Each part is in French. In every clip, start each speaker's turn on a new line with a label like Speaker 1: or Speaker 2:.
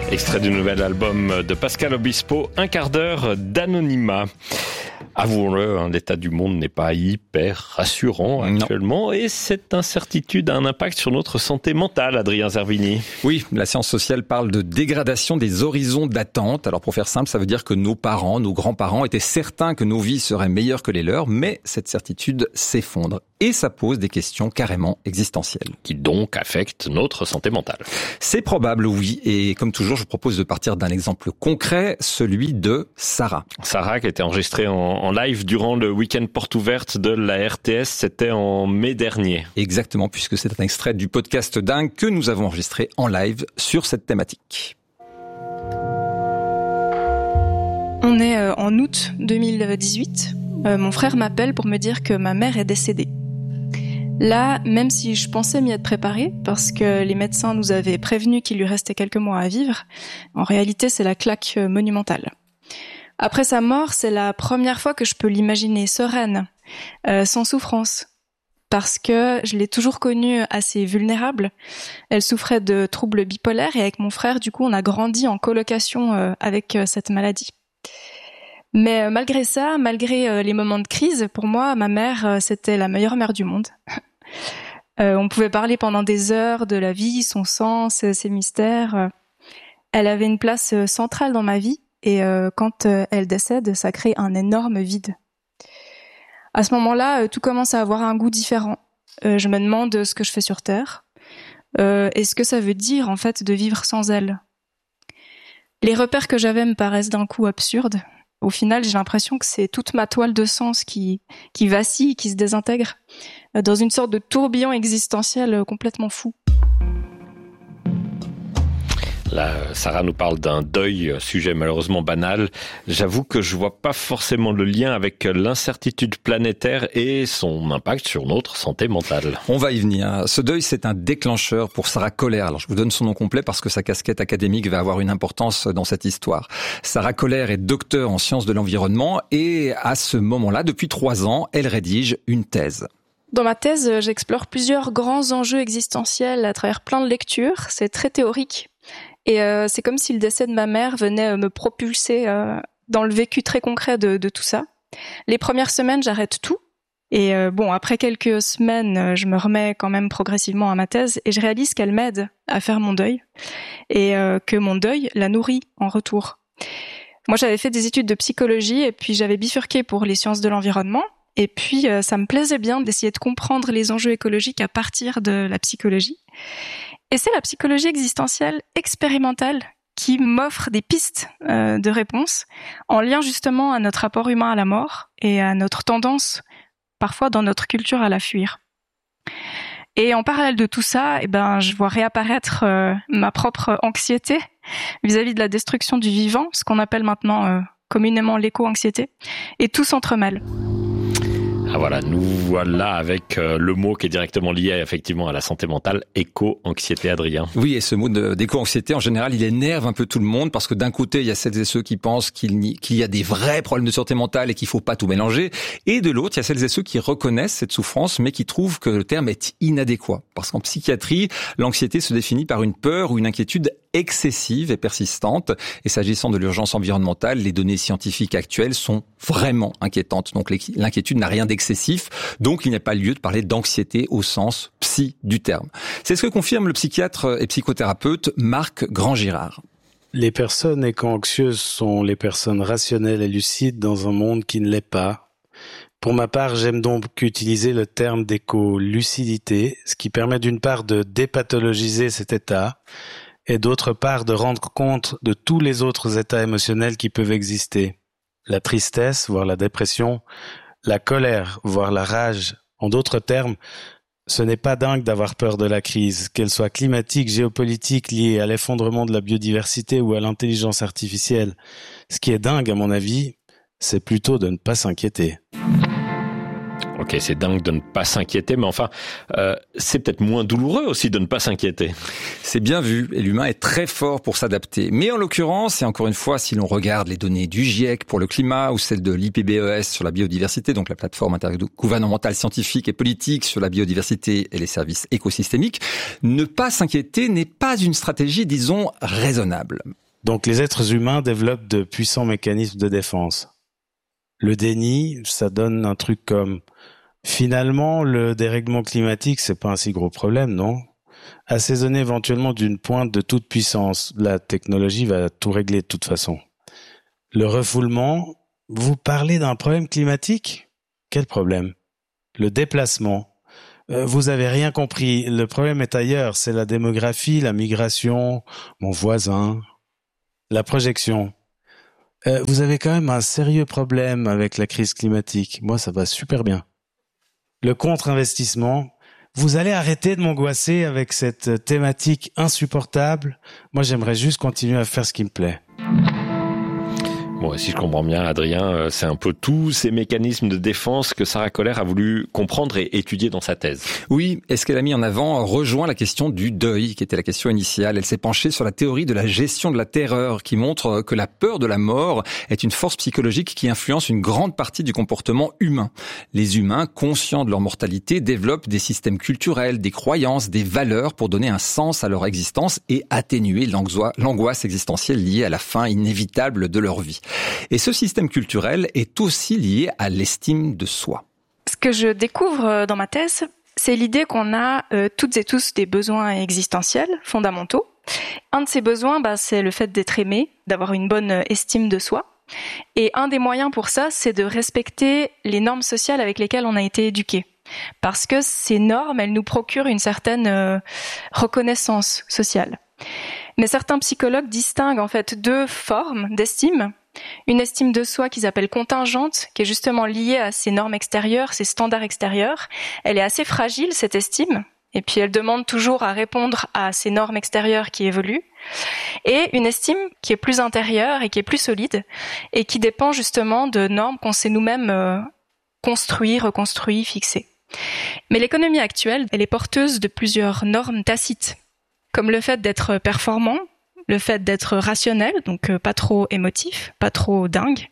Speaker 1: Extrait du nouvel album de Pascal Obispo, un quart d'heure d'anonymat. Avouons-le, l'état du monde n'est pas hyper rassurant actuellement et cette incertitude a un impact sur notre santé mentale, Adrien Zervini.
Speaker 2: Oui, la science sociale parle de dégradation des horizons d'attente. Alors pour faire simple, ça veut dire que nos parents, nos grands-parents étaient certains que nos vies seraient meilleures que les leurs, mais cette certitude s'effondre et ça pose des questions carrément existentielles.
Speaker 1: Qui donc affectent notre santé mentale.
Speaker 2: C'est probable, oui, et comme toujours, je vous propose de partir d'un exemple concret, celui de Sarah.
Speaker 1: Sarah qui a été enregistrée en live durant le week-end porte ouverte de la RTS, c'était en mai dernier.
Speaker 2: Exactement, puisque c'est un extrait du podcast Dingue que nous avons enregistré en live sur cette thématique.
Speaker 3: On est en août 2018. Mon frère m'appelle pour me dire que ma mère est décédée. Là, même si je pensais m'y être préparée, parce que les médecins nous avaient prévenu qu'il lui restait quelques mois à vivre, en réalité, c'est la claque monumentale. Après sa mort, c'est la première fois que je peux l'imaginer sereine, sans souffrance. Parce que je l'ai toujours connue assez vulnérable. Elle souffrait de troubles bipolaires et avec mon frère, du coup, on a grandi en colocation avec cette maladie. Mais malgré ça, malgré les moments de crise, pour moi, ma mère, c'était la meilleure mère du monde. On pouvait parler pendant des heures de la vie, son sens, ses mystères. Elle avait une place centrale dans ma vie et quand elle décède, ça crée un énorme vide. À ce moment-là, tout commence à avoir un goût différent. Je me demande ce que je fais sur Terre et ce que ça veut dire en fait de vivre sans elle. Les repères que j'avais me paraissent d'un coup absurdes. Au final, j'ai l'impression que c'est toute ma toile de sens qui vacille, qui se désintègre, dans une sorte de tourbillon existentiel complètement fou.
Speaker 1: Là, Sarah nous parle d'un deuil, sujet malheureusement banal. J'avoue que je vois pas forcément le lien avec l'incertitude planétaire et son impact sur notre santé mentale.
Speaker 2: On va y venir. Ce deuil, c'est un déclencheur pour Sarah Kohler. Alors, je vous donne son nom complet parce que sa casquette académique va avoir une importance dans cette histoire. Sarah Kohler est docteure en sciences de l'environnement et à ce moment-là, depuis 3 ans, elle rédige une thèse.
Speaker 3: Dans ma thèse, j'explore plusieurs grands enjeux existentiels à travers plein de lectures. C'est très théorique. Et c'est comme si le décès de ma mère venait me propulser dans le vécu très concret de tout ça. Les premières semaines, j'arrête tout. Et après quelques semaines, je me remets quand même progressivement à ma thèse et je réalise qu'elle m'aide à faire mon deuil et que mon deuil la nourrit en retour. Moi, j'avais fait des études de psychologie et puis j'avais bifurqué pour les sciences de l'environnement. Et puis, ça me plaisait bien d'essayer de comprendre les enjeux écologiques à partir de la psychologie. Et c'est la psychologie existentielle expérimentale qui m'offre des pistes de réponse en lien justement à notre rapport humain à la mort et à notre tendance, parfois dans notre culture, à la fuir. Et en parallèle de tout ça, je vois réapparaître ma propre anxiété vis-à-vis de la destruction du vivant, ce qu'on appelle maintenant communément l'éco-anxiété, et tout s'entremêle.
Speaker 1: Ah voilà, nous voilà avec le mot qui est directement lié effectivement à la santé mentale, éco-anxiété, Adrien.
Speaker 2: Oui, et ce mot d'éco-anxiété, en général, il énerve un peu tout le monde parce que d'un côté, il y a celles et ceux qui pensent qu'il y a des vrais problèmes de santé mentale et qu'il faut pas tout mélanger. Et de l'autre, il y a celles et ceux qui reconnaissent cette souffrance mais qui trouvent que le terme est inadéquat. Parce qu'en psychiatrie, l'anxiété se définit par une peur ou une inquiétude excessive et persistante. Et s'agissant de l'urgence environnementale, les données scientifiques actuelles sont vraiment inquiétantes. Donc l'inquiétude n'a rien d'excessif. Donc il n'y a pas lieu de parler d'anxiété au sens psy du terme. C'est ce que confirme le psychiatre et psychothérapeute Marc Grand-Girard.
Speaker 4: Les personnes éco-anxieuses sont les personnes rationnelles et lucides dans un monde qui ne l'est pas. Pour ma part, j'aime donc utiliser le terme d'éco-lucidité, ce qui permet d'une part de dépathologiser cet état et d'autre part de rendre compte de tous les autres états émotionnels qui peuvent exister. La tristesse, voire la dépression, la colère, voire la rage. En d'autres termes, ce n'est pas dingue d'avoir peur de la crise, qu'elle soit climatique, géopolitique, liée à l'effondrement de la biodiversité ou à l'intelligence artificielle. Ce qui est dingue, à mon avis, c'est plutôt de ne pas s'inquiéter.
Speaker 1: Ok, c'est dingue de ne pas s'inquiéter, mais enfin, c'est peut-être moins douloureux aussi de ne pas s'inquiéter.
Speaker 2: C'est bien vu, et l'humain est très fort pour s'adapter. Mais en l'occurrence, et encore une fois, si l'on regarde les données du GIEC pour le climat ou celles de l'IPBES sur la biodiversité, donc la plateforme intergouvernementale scientifique et politique sur la biodiversité et les services écosystémiques, ne pas s'inquiéter n'est pas une stratégie, disons, raisonnable.
Speaker 4: Donc les êtres humains développent de puissants mécanismes de défense. Le déni, ça donne un truc comme finalement le dérèglement climatique, c'est pas un si gros problème, non? Assaisonné éventuellement d'une pointe de toute puissance, la technologie va tout régler de toute façon. Le refoulement, vous parlez d'un problème climatique? Quel problème? Le déplacement. Vous avez rien compris, le problème est ailleurs, c'est la démographie, la migration, mon voisin, la projection. Vous avez quand même un sérieux problème avec la crise climatique. Moi, ça va super bien. Le contre-investissement, vous allez arrêter de m'angoisser avec cette thématique insupportable. Moi, j'aimerais juste continuer à faire ce qui me plaît.
Speaker 1: Bon, si je comprends bien, Adrien, c'est un peu tous ces mécanismes de défense que Sarah Kohler a voulu comprendre et étudier dans sa thèse.
Speaker 2: Oui, et ce qu'elle a mis en avant rejoint la question du deuil, qui était la question initiale. Elle s'est penchée sur la théorie de la gestion de la terreur, qui montre que la peur de la mort est une force psychologique qui influence une grande partie du comportement humain. Les humains, conscients de leur mortalité, développent des systèmes culturels, des croyances, des valeurs pour donner un sens à leur existence et atténuer l'angoisse existentielle liée à la fin inévitable de leur vie. Et ce système culturel est aussi lié à l'estime de soi.
Speaker 3: Ce que je découvre dans ma thèse, c'est l'idée qu'on a toutes et tous des besoins existentiels fondamentaux. Un de ces besoins, c'est le fait d'être aimé, d'avoir une bonne estime de soi. Et un des moyens pour ça, c'est de respecter les normes sociales avec lesquelles on a été éduqué. Parce que ces normes, elles nous procurent une certaine reconnaissance sociale. Mais certains psychologues distinguent en fait deux formes d'estime. Une estime de soi qu'ils appellent contingente, qui est justement liée à ces normes extérieures, ces standards extérieurs. Elle est assez fragile, cette estime, et puis elle demande toujours à répondre à ces normes extérieures qui évoluent. Et une estime qui est plus intérieure et qui est plus solide, et qui dépend justement de normes qu'on sait nous-mêmes construire, reconstruire, fixer. Mais l'économie actuelle, elle est porteuse de plusieurs normes tacites, comme le fait d'être performant, le fait d'être rationnel, donc pas trop émotif, pas trop dingue,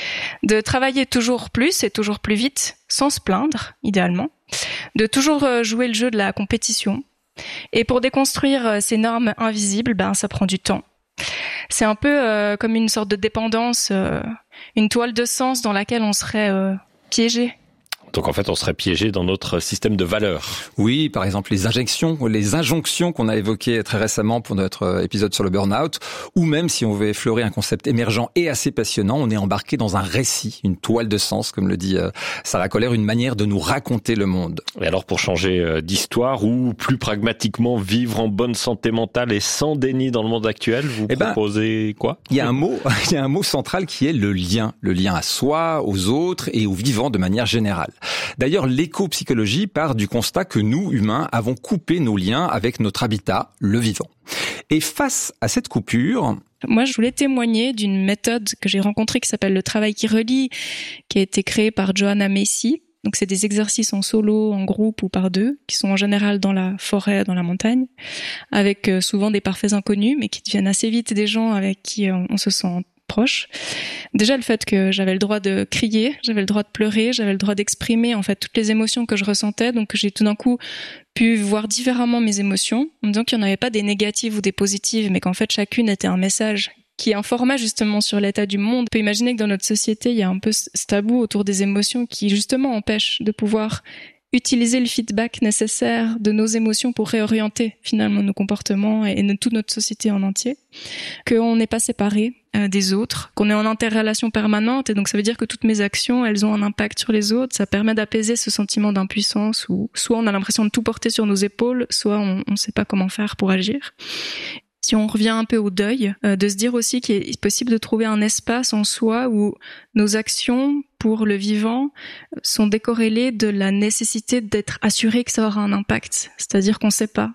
Speaker 3: de travailler toujours plus et toujours plus vite, sans se plaindre, idéalement, de toujours jouer le jeu de la compétition. Et pour déconstruire ces normes invisibles, ça prend du temps. C'est un peu comme une sorte de dépendance, une toile de sens dans laquelle on serait piégé.
Speaker 1: Donc en fait, on serait piégé dans notre système de valeurs.
Speaker 2: Oui, par exemple les injonctions qu'on a évoquées très récemment pour notre épisode sur le burn-out, ou même si on veut effleurer un concept émergent et assez passionnant, on est embarqué dans un récit, une toile de sens, comme le dit Sarah Kohler, une manière de nous raconter le monde.
Speaker 1: Et alors pour changer d'histoire ou plus pragmatiquement vivre en bonne santé mentale et sans déni dans le monde actuel, vous proposez quoi ?
Speaker 2: Il y a un mot central qui est le lien à soi, aux autres et aux vivants de manière générale. D'ailleurs, l'éco-psychologie part du constat que nous, humains, avons coupé nos liens avec notre habitat, le vivant. Et face à cette coupure...
Speaker 3: Moi, je voulais témoigner d'une méthode que j'ai rencontrée qui s'appelle le travail qui relie, qui a été créée par Joanna Macy. Donc, c'est des exercices en solo, en groupe ou par deux, qui sont en général dans la forêt, dans la montagne, avec souvent des parfaits inconnus, mais qui deviennent assez vite des gens avec qui on se sent proche. Déjà le fait que j'avais le droit de crier, j'avais le droit de pleurer, j'avais le droit d'exprimer en fait toutes les émotions que je ressentais, donc j'ai tout d'un coup pu voir différemment mes émotions, en me disant qu'il n'y en avait pas des négatives ou des positives, mais qu'en fait chacune était un message qui informait justement sur l'état du monde. On peut imaginer que dans notre société, il y a un peu ce tabou autour des émotions qui justement empêche de pouvoir utiliser le feedback nécessaire de nos émotions pour réorienter finalement nos comportements et toute notre société en entier, qu'on n'est pas séparés des autres, qu'on est en interrelation permanente, et donc ça veut dire que toutes mes actions, elles ont un impact sur les autres. Ça permet d'apaiser ce sentiment d'impuissance où soit on a l'impression de tout porter sur nos épaules, soit on ne sait pas comment faire pour agir. Si on revient un peu au deuil, de se dire aussi qu'il est possible de trouver un espace en soi où nos actions pour le vivant sont décorrélées de la nécessité d'être assuré que ça aura un impact. C'est-à-dire qu'on ne sait pas.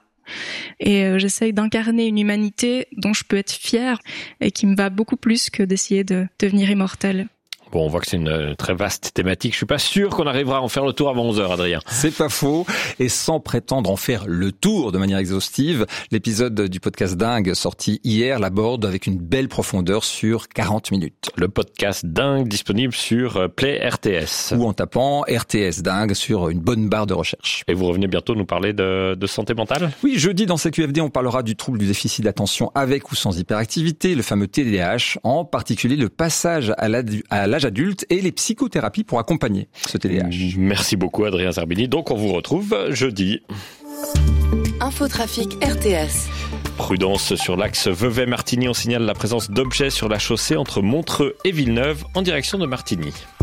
Speaker 3: Et j'essaye d'incarner une humanité dont je peux être fière et qui me va beaucoup plus que d'essayer de devenir immortelle.
Speaker 1: Bon, on voit que c'est une très vaste thématique. Je suis pas sûr qu'on arrivera à en faire le tour avant 11h, Adrien.
Speaker 2: C'est pas faux. Et sans prétendre en faire le tour de manière exhaustive, l'épisode du podcast Dingue sorti hier l'aborde avec une belle profondeur sur 40 minutes.
Speaker 1: Le podcast Dingue disponible sur Play RTS.
Speaker 2: Ou en tapant RTS Dingue sur une bonne barre de recherche.
Speaker 1: Et vous revenez bientôt nous parler de santé mentale ?
Speaker 2: Oui, jeudi dans CQFD, on parlera du trouble du déficit d'attention avec ou sans hyperactivité, le fameux TDAH, en particulier le passage à l'âge adulte et les psychothérapies pour accompagner ce TDAH.
Speaker 1: Merci beaucoup Adrien Zerbini. Donc on vous retrouve jeudi.
Speaker 5: Infotrafic RTS.
Speaker 1: Prudence sur l'axe Vevey-Martigny. On signale la présence d'objets sur la chaussée entre Montreux et Villeneuve en direction de Martigny.